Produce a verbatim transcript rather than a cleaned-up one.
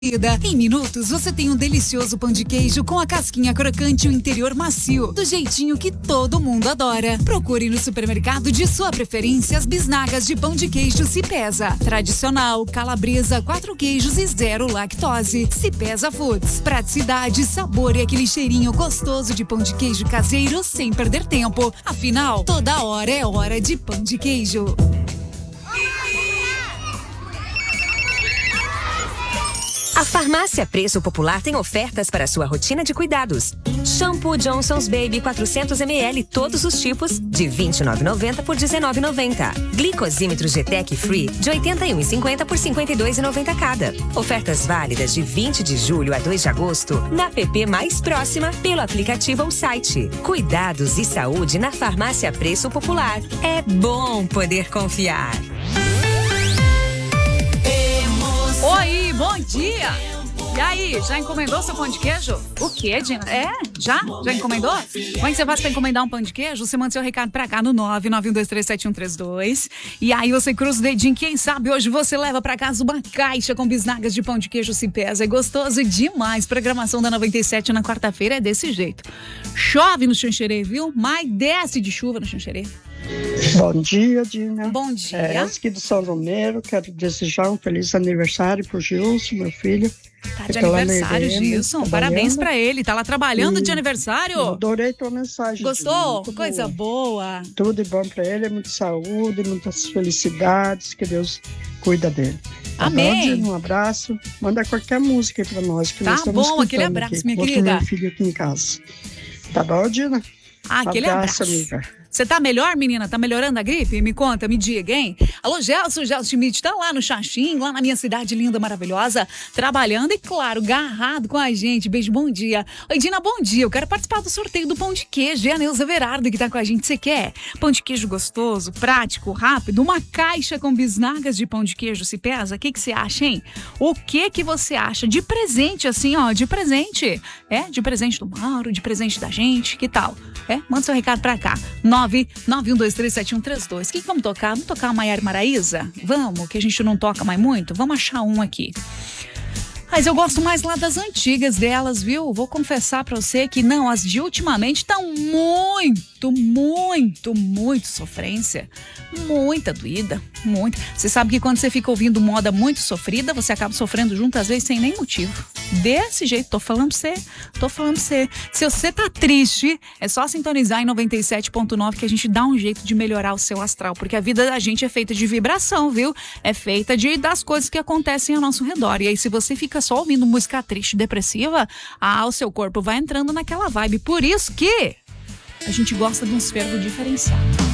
Em minutos, você tem um delicioso pão de queijo com a casquinha crocante e o interior macio, do jeitinho que todo mundo adora. Procure no supermercado de sua preferência as bisnagas de pão de queijo Cipesa. Tradicional, calabresa, quatro queijos e zero lactose. Cipesa Foods. Praticidade, sabor e aquele cheirinho gostoso de pão de queijo caseiro sem perder tempo. Afinal, toda hora é hora de pão de queijo. A Farmácia Preço Popular tem ofertas para sua rotina de cuidados. Shampoo Johnson's Baby quatrocentos mililitros, todos os tipos, de vinte e nove reais e noventa centavos por dezenove reais e noventa centavos. Glicosímetro G-Tech Free, de oitenta e um reais e cinquenta centavos por cinquenta e dois reais e noventa centavos cada. Ofertas válidas de vinte de julho a dois de agosto, na app mais próxima, pelo aplicativo ou site. Cuidados e saúde na Farmácia Preço Popular. É bom poder confiar. Oi, bom dia! E aí, já encomendou seu pão de queijo? O quê, Dina? É? Já? Já encomendou? Como é que você faz pra encomendar um pão de queijo? Você manda seu recado pra cá no nove nove um dois três sete um três dois. E aí você cruza o dedinho. Quem sabe hoje você leva pra casa uma caixa com bisnagas de pão de queijo Cipesa. É gostoso demais. Programação da noventa e sete na quarta-feira é desse jeito. Chove no Xanxerê, viu? Mas desce de chuva no Xanxerê. Bom dia, Dina. Bom dia. É, aqui do São Romero, quero desejar um feliz aniversário pro Gilson, meu filho. Tá de aniversário, Gilson. Parabéns pra ele. Tá lá trabalhando e de aniversário. Adorei tua mensagem. Gostou? Dina, Coisa boa. Tudo de bom pra ele, muita saúde, muitas felicidades, que Deus cuida dele. Tá Amém. bom, Dina? Um abraço. Manda qualquer música aí pra nós. Que tá nós bom, aquele abraço, aqui. minha Vou querida. Meu filho aqui em casa. Tá bom, Dina? Ah, aquele abraço, abraço. amiga. Você tá melhor, menina? Tá melhorando a gripe? Me conta, me diga, hein? Alô, Gelson, Gelson Schmidt, tá lá no Xaxim, lá na minha cidade linda, maravilhosa, trabalhando e, claro, garrado com a gente. Beijo, bom dia. Oi, Dina, bom dia. Eu quero participar do sorteio do pão de queijo. É a Neuza Verardo que tá com a gente. Você quer? Pão de queijo gostoso, prático, rápido, uma caixa com bisnagas de pão de queijo Cipesa? O que que você acha, hein? O que que você acha? De presente, assim, ó, de presente. É, de presente do Mauro, de presente da gente, que tal? É, manda seu recado pra cá. nove nove um dois três sete um três dois. O que, que vamos tocar? Vamos tocar a Maiara Maraíza? Vamos, que a gente não toca mais muito? Vamos achar um aqui. Mas eu gosto mais lá das antigas delas, viu? Vou confessar pra você que não, as de ultimamente estão muito, muito, muito sofrência. Muita doída, muito. Você sabe que quando você fica ouvindo moda muito sofrida, você acaba sofrendo junto, às vezes, sem nem motivo. Desse jeito, tô falando pra você, tô falando pra você. Se você tá triste, é só sintonizar em noventa e sete ponto nove que a gente dá um jeito de melhorar o seu astral, porque a vida da gente é feita de vibração, viu? É feita de das coisas que acontecem ao nosso redor. E aí, se você fica só ouvindo música triste, depressiva, ah, o seu corpo vai entrando naquela vibe. Por isso que a gente gosta de uns fervos diferenciados.